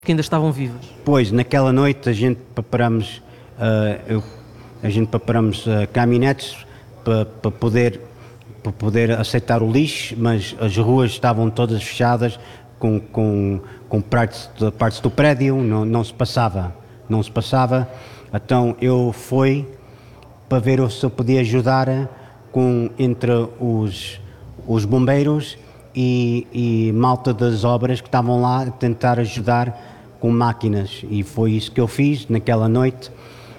que ainda estavam vivas. Pois, naquela noite a gente preparamos, caminhonetes para poder aceitar o lixo, mas as ruas estavam todas fechadas com partes do prédio, não se passava. Então eu fui para ver se eu podia ajudar entre os bombeiros e malta das obras que estavam lá a tentar ajudar com máquinas, e foi isso que eu fiz naquela noite,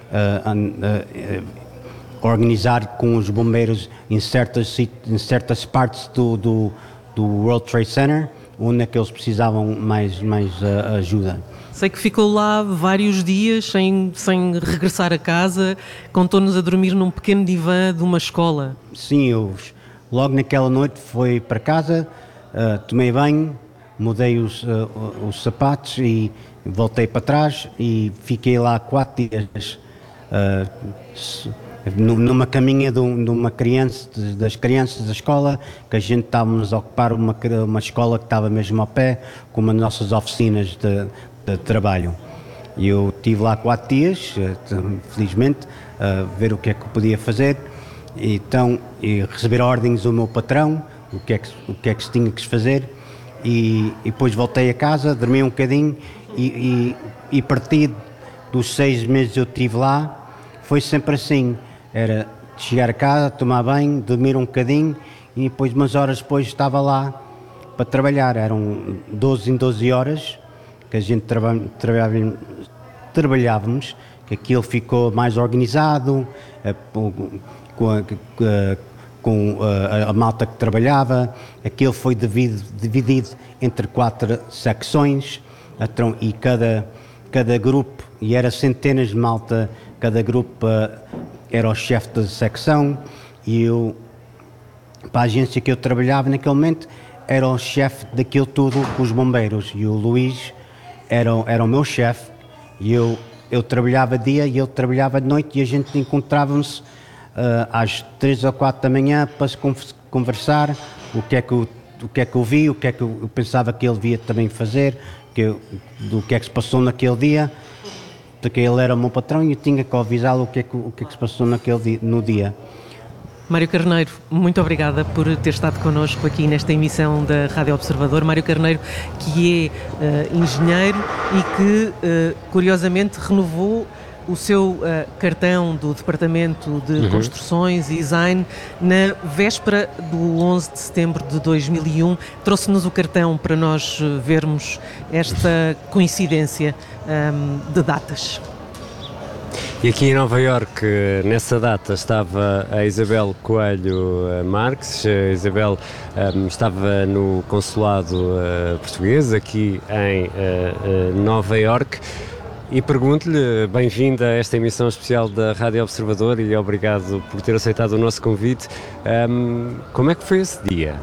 organizar com os bombeiros em certas partes do World Trade Center, onde é que eles precisavam mais ajuda. Sei que ficou lá vários dias sem regressar a casa, contou-nos a dormir num pequeno divã de uma escola. Sim, eu logo naquela noite fui para casa, tomei banho, mudei os sapatos e voltei para trás e fiquei lá 4 dias numa caminha das crianças da escola, que a gente estávamos a ocupar uma escola que estava mesmo ao pé, com uma das nossas oficinas de trabalho. E eu estive lá 4 dias, felizmente, a ver o que é que eu podia fazer, e receber ordens do meu patrão, o que é que se tinha que fazer, e depois voltei a casa, dormi um bocadinho, e partir dos 6 meses que eu estive lá, foi sempre assim, era chegar a casa, tomar banho, dormir um bocadinho, e depois, umas horas depois, estava lá para trabalhar. Eram 12 em 12 horas que a gente trabalhávamos, que aquilo ficou mais organizado, com a malta que trabalhava. Aquilo foi dividido entre 4 secções, e cada grupo, e era centenas de malta, cada grupo era o chefe da secção, e eu, para a agência que eu trabalhava naquele momento, era o chefe daquilo tudo, os bombeiros, e o Luís era o meu chefe, e eu trabalhava de dia e ele trabalhava de noite, e a gente encontrava-nos às 3 ou 4 da manhã para se conversar, o que é que eu vi, o que é que eu pensava que ele devia também fazer, do que é que se passou naquele dia, porque ele era o meu patrão e eu tinha que avisá-lo o que é que se passou no dia. Mário Carneiro, muito obrigada por ter estado connosco aqui nesta emissão da Rádio Observador. Mário Carneiro, que é engenheiro e que, curiosamente, renovou o seu cartão do Departamento de Construções e Design na véspera do 11 de setembro de 2001. Trouxe-nos o cartão para nós vermos esta coincidência de datas. E aqui em Nova Iorque, nessa data, estava a Isabel Coelho Marques. A Isabel estava no consulado português aqui em Nova Iorque. E pergunto-lhe, bem-vinda a esta emissão especial da Rádio Observador e obrigado por ter aceitado o nosso convite. Como é que foi esse dia?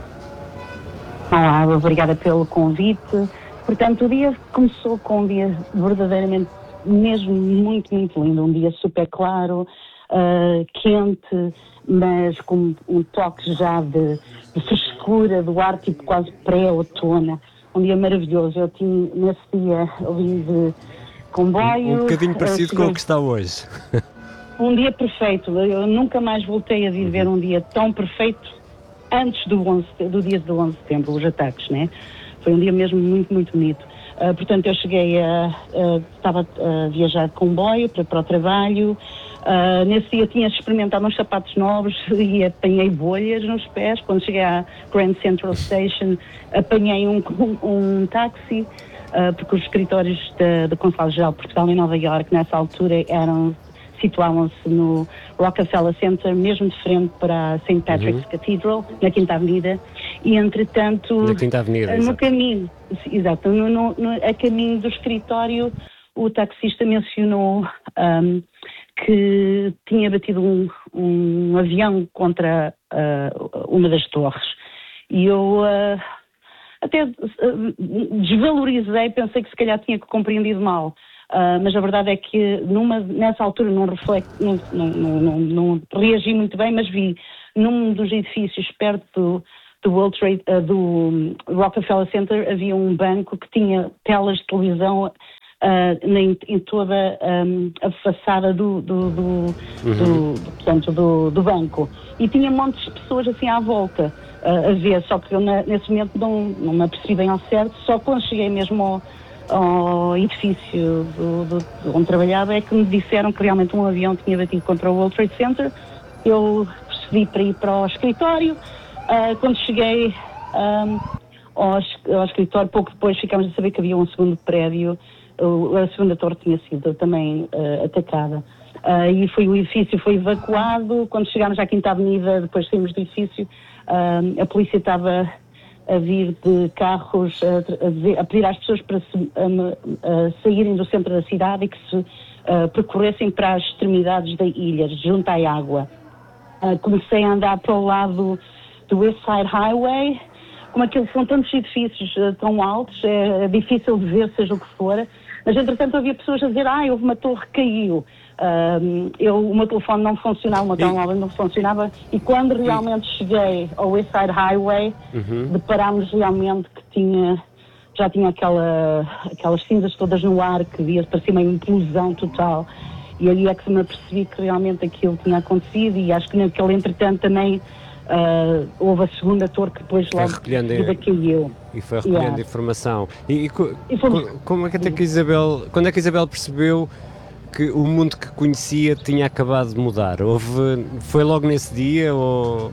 Olá, obrigada pelo convite. Portanto, o dia começou com um dia verdadeiramente mesmo muito, muito lindo. Um dia super claro, quente, mas com um toque já de frescura do ar, tipo quase pré-outono. Um dia maravilhoso. Eu tinha, nesse dia, eu vim de comboio. Um bocadinho parecido com o que está hoje. Um dia perfeito. Eu nunca mais voltei a viver um dia tão perfeito antes do dia do 11 de setembro, os ataques, né? Foi um dia mesmo muito, muito bonito. Portanto, eu cheguei estava a viajar de comboio para o trabalho. Nesse dia tinha experimentado uns sapatos novos e apanhei bolhas nos pés. Quando cheguei à Grand Central Station, apanhei um táxi, porque os escritórios do Consulado-Geral de Portugal em Nova Iorque, nessa altura, situavam-se no Rockefeller Center, mesmo de frente para a St. Patrick's Cathedral, na Quinta Avenida, e entretanto, na Quinta Avenida, no caminho, exato, a caminho do escritório, o taxista mencionou que tinha batido um avião contra uma das torres, e eu até desvalorizei, pensei que se calhar tinha compreendido mal. Mas a verdade é que nessa altura não reagi muito bem, mas vi num dos edifícios perto do World Trade, do Rockefeller Center, havia um banco que tinha telas de televisão em toda a façada do banco. E tinha montes de pessoas assim à volta a ver, só que eu nesse momento não me apercebi bem ao certo, só quando cheguei mesmo ao edifício onde trabalhava é que me disseram que realmente um avião tinha batido contra o World Trade Center. Eu procedi para ir para o escritório. Quando cheguei ao escritório, pouco depois ficámos a saber que havia um segundo prédio, a segunda torre tinha sido também atacada. E o edifício foi evacuado. Quando chegámos à Quinta Avenida, depois saímos do edifício, a polícia estava a vir de carros a pedir às pessoas para saírem do centro da cidade e que se percorressem para as extremidades da ilha, junto à água. Comecei a andar para o lado do West Side Highway. Como aquilo são tantos edifícios tão altos, é difícil de ver, seja o que for. Mas, entretanto, havia pessoas a dizer, houve uma torre que caiu. O meu telefone não funcionava, o meu telemóvel não funcionava. E quando realmente cheguei ao West Side Highway, deparámos realmente que já tinha aquelas cinzas todas no ar, que parecia uma implosão total. E aí é que me apercebi que realmente aquilo tinha acontecido, e acho que naquele entretanto também houve a segunda torre que depois logo caiu. E foi recolhendo informação. Como é que até que quando é que Isabel percebeu que o mundo que conhecia tinha acabado de mudar? Foi logo nesse dia ou...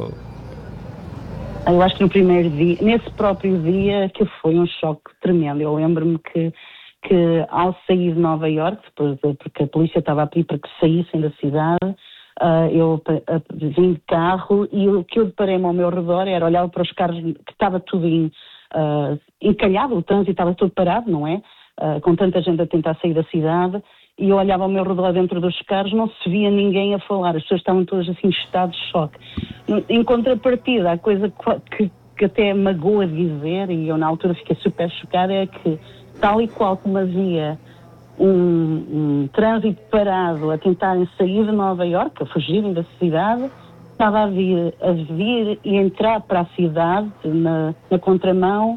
Eu acho que no primeiro dia, nesse próprio dia, que foi um choque tremendo. Eu lembro-me que ao sair de Nova Iorque, porque a polícia estava a pedir para que saíssem da cidade, eu vim de carro e o que eu deparei-me ao meu redor era olhar para os carros, que estava tudo encalhado, o trânsito estava todo parado, não é? Com tanta gente a tentar sair da cidade, e eu olhava ao meu redor dentro dos carros, não se via ninguém a falar, as pessoas estavam todas assim em estado de choque. Em contrapartida, a coisa que até magoa dizer, e eu na altura fiquei super chocada, é que tal e qual como havia um trânsito parado a tentarem sair de Nova Iorque, a fugirem da cidade, estava a vir e entrar para a cidade na contramão,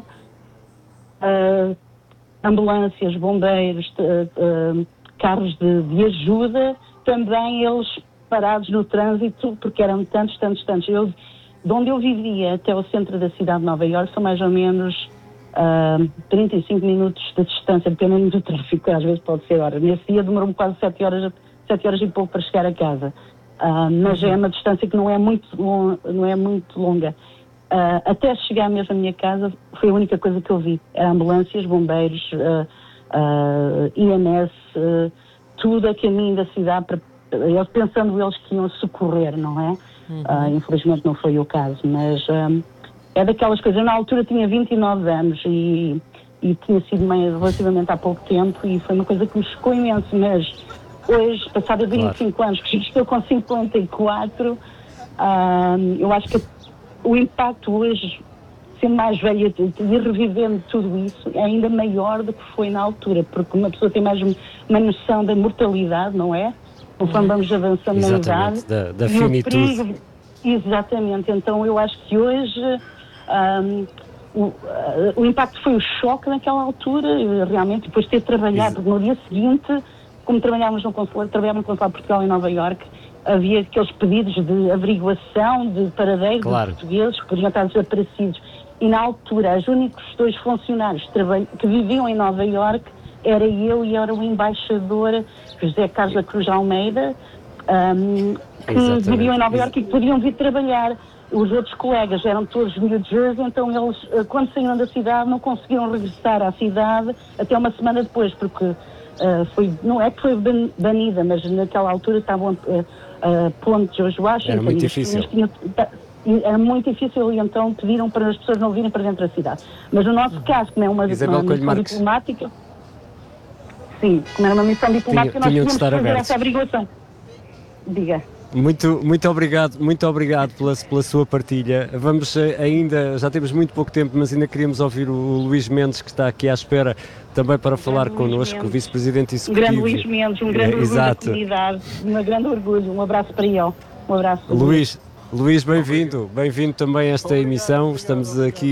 ambulâncias, bombeiros, carros de ajuda, também eles parados no trânsito, porque eram tantos. De onde eu vivia até o centro da cidade de Nova Iorque são mais ou menos 35 minutos de distância, dependendo do tráfico, às vezes pode ser horas. Nesse dia demorou-me quase 7 horas e pouco para chegar a casa. Mas é uma distância que não é muito longa. Até chegar mesmo à minha casa, foi a única coisa que eu vi. Ambulâncias, bombeiros, INS, tudo a caminho da cidade, pensando eles que iam socorrer, não é? Infelizmente não foi o caso, mas é daquelas coisas. Eu, na altura, tinha 29 anos e tinha sido mãe relativamente há pouco tempo, e foi uma coisa que me chocou imenso, mas hoje, passados 25 anos, que estou com 54, eu acho que o impacto hoje, sendo mais velha e revivendo tudo isso, é ainda maior do que foi na altura, porque uma pessoa tem mais uma noção da mortalidade, não é? Conforme vamos avançando na idade. Da finitude. Exatamente. Então eu acho que hoje o impacto foi o choque naquela altura, realmente, depois de ter trabalhado no dia seguinte, como trabalhávamos no consulado de Portugal em Nova Iorque, havia aqueles pedidos de averiguação de paradeiro de portugueses que podiam estar desaparecidos. E na altura, os únicos 2 funcionários que viviam em Nova Iorque era eu e era o embaixador José Carlos da Cruz Almeida, que viviam em Nova Iorque e que podiam vir trabalhar. Os outros colegas eram todos de New Jersey, então eles, quando saíram da cidade, não conseguiram regressar à cidade até uma semana depois, porque não é que foi banida, mas naquela altura estavam a ponte George Washington. Era muito difícil. Era muito difícil, e então pediram para as pessoas não virem para dentro da cidade. Mas no nosso caso, como é uma missão diplomática, sim, como era uma missão diplomática, nós tínhamos que fazer essa averiguação. Diga. Muito obrigado pela sua partilha. Vamos ainda, já temos muito pouco tempo, mas ainda queríamos ouvir o Luís Mendes, que está aqui à espera também para falar connosco, o vice-presidente executivo. Grande Luís Mendes, um grande orgulho da comunidade, um grande orgulho, um abraço para ele. Um abraço. Luís, bem-vindo também a esta emissão. Estamos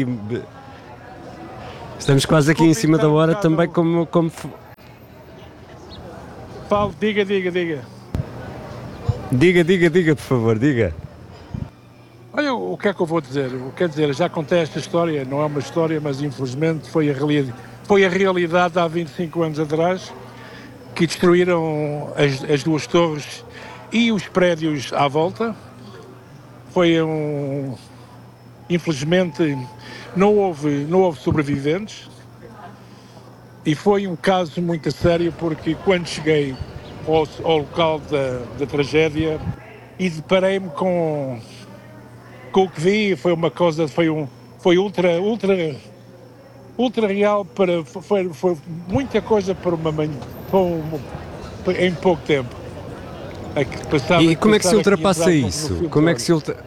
quase aqui em cima da hora também como... Fale, diga. Diga, por favor, diga. Olha, o que é que eu vou dizer? Quer dizer, já contei esta história, não é uma história, mas infelizmente foi a realidade há 25 anos atrás, que destruíram as duas torres e os prédios à volta. Infelizmente não houve sobreviventes, e foi um caso muito sério, porque quando cheguei ao local da tragédia e deparei-me com o que vi, foi ultra real, foi muita coisa para em pouco tempo. E como é que se ultrapassa isso? Como é que se ultrapassa?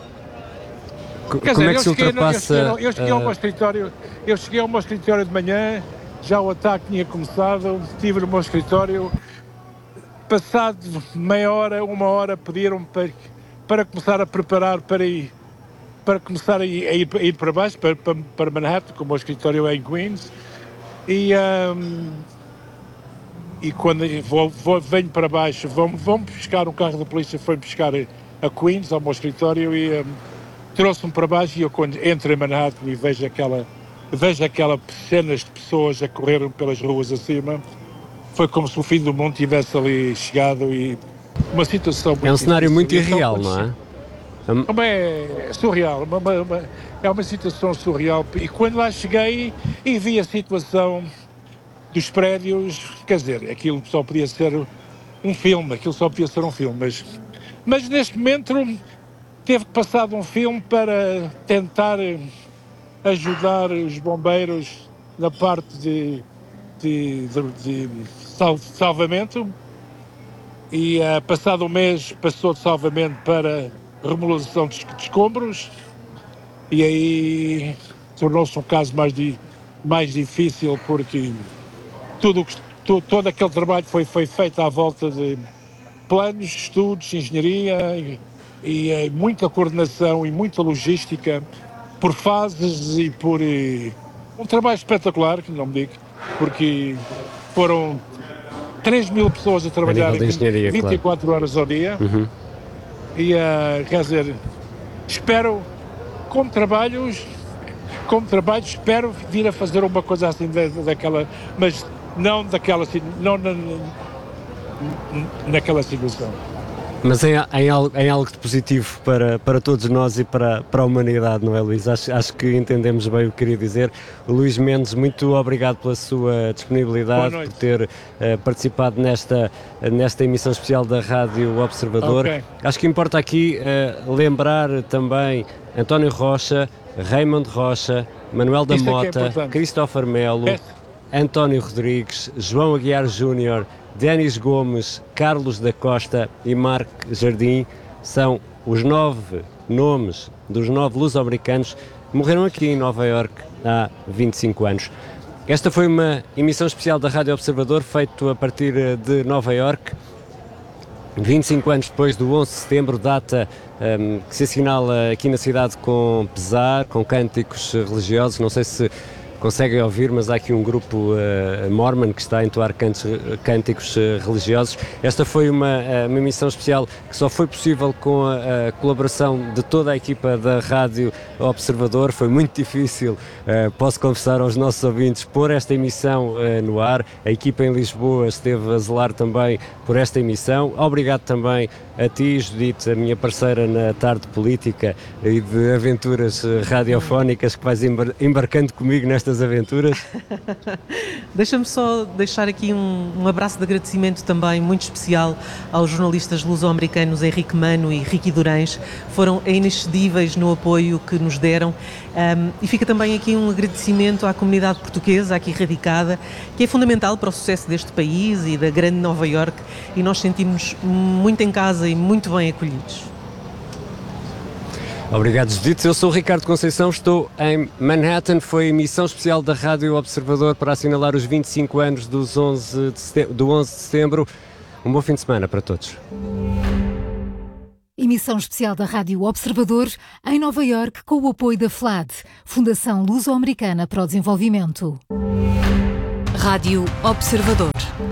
Eu cheguei ao meu escritório de manhã, já o ataque tinha começado, estive no meu escritório, passado meia hora, uma hora, pediram-me para começar a preparar para começar a ir para baixo, para Manhattan, como o escritório é em Queens, e quando venho para baixo, vão buscar um carro da polícia, foi buscar a Queens, ao meu escritório, e trouxe-me para baixo, e eu quando entro em Manhattan e vejo aquelas cenas de pessoas a correr pelas ruas acima, foi como se o fim do mundo tivesse ali chegado, e uma situação muito É um cenário difícil. muito irreal, não é? É surreal, é uma situação surreal, e quando lá cheguei e vi a situação dos prédios, quer dizer, aquilo só podia ser um filme, mas neste momento teve que passar de um filme para tentar ajudar os bombeiros na parte de salvamento, e passado um mês passou de salvamento para remodelação de escombros, e aí tornou-se um caso mais difícil, porque todo aquele trabalho foi feito à volta de planos, estudos, engenharia e muita coordenação e muita logística por fases, e por um trabalho espetacular, que não me digo, porque foram 3.000 pessoas a trabalhar 24 horas ao dia. Uhum. E quer dizer, espero, como trabalho, espero vir a fazer uma coisa assim daquela, mas não naquela situação. Mas em algo de positivo para todos nós e para a humanidade, não é, Luís? Acho que entendemos bem o que queria dizer. O Luís Mendes, muito obrigado pela sua disponibilidade, por ter participado nesta emissão especial da Rádio Observador. Okay. Acho que importa aqui lembrar também António Rocha, Raymond Rocha, Manuel da Mota, Christopher Melo, António Rodrigues, João Aguiar Júnior, Denis Gomes, Carlos da Costa e Marc Jardim. São os 9 nomes dos 9 luso-americanos que morreram aqui em Nova Iorque há 25 anos. Esta foi uma emissão especial da Rádio Observador, feita a partir de Nova Iorque, 25 anos depois do 11 de setembro, data que se assinala aqui na cidade com pesar, com cânticos religiosos. Não sei se conseguem ouvir, mas há aqui um grupo mormon que está a entoar cânticos religiosos. Esta foi uma emissão especial que só foi possível com a colaboração de toda a equipa da Rádio Observador. Foi muito difícil, posso confessar aos nossos ouvintes, pôr esta emissão no ar. A equipa em Lisboa esteve a zelar também por esta emissão. Obrigado também a ti, Judite, a minha parceira na tarde política e de aventuras radiofónicas, que vais embarcando comigo nestas aventuras. Deixa-me só deixar aqui um abraço de agradecimento também muito especial aos jornalistas luso-americanos Henrique Mano e Ricky Durães. Foram inexcedíveis no apoio que nos deram, e fica também aqui um agradecimento à comunidade portuguesa aqui radicada, que é fundamental para o sucesso deste país e da grande Nova Iorque, e nós sentimos muito em casa e muito bem acolhidos. Obrigado, Judite. Eu sou o Ricardo Conceição, estou em Manhattan. Foi a emissão especial da Rádio Observador para assinalar os 25 anos do 11 de setembro. Um bom fim de semana para todos. Emissão especial da Rádio Observador em Nova Iorque com o apoio da FLAD, Fundação Luso-Americana para o Desenvolvimento. Rádio Observador.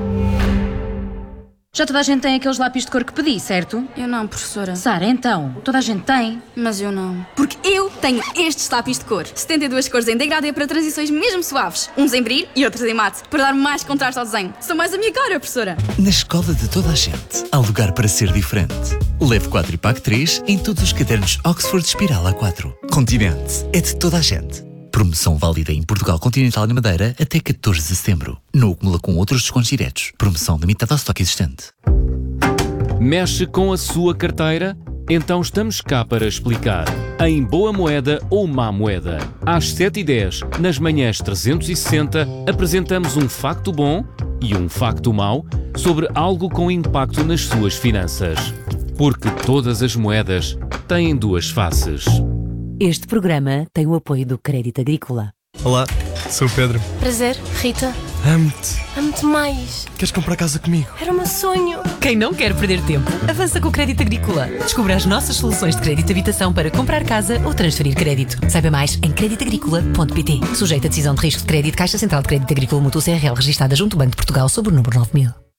Já toda a gente tem aqueles lápis de cor que pedi, certo? Eu não, professora. Sara, então, toda a gente tem. Mas eu não. Porque eu tenho estes lápis de cor. 72 cores em degradê para transições mesmo suaves. Uns em brilho e outros em mate, para dar mais contraste ao desenho. São mais a minha cara, professora. Na escola de toda a gente, há lugar para ser diferente. Leve 4 e pague 3 em todos os cadernos Oxford Espiral A4. Continente é de toda a gente. Promoção válida em Portugal Continental e na Madeira até 14 de setembro. Não acumula com outros descontos diretos. Promoção limitada ao estoque existente. Mexe com a sua carteira? Então estamos cá para explicar. Em boa moeda ou má moeda. Às 7h10, nas manhãs 360, apresentamos um facto bom e um facto mau sobre algo com impacto nas suas finanças. Porque todas as moedas têm duas faces. Este programa tem o apoio do Crédito Agrícola. Olá, sou o Pedro. Prazer, Rita. Amo-te. Amo-te mais. Queres comprar casa comigo? Era o meu sonho. Quem não quer perder tempo, avança com o Crédito Agrícola. Descubra as nossas soluções de crédito de habitação para comprar casa ou transferir crédito. Saiba mais em creditagricola.pt. Sujeito a decisão de risco de crédito, Caixa Central de Crédito Agrícola Mútuo CRL, registada junto ao Banco de Portugal sob o número 9000.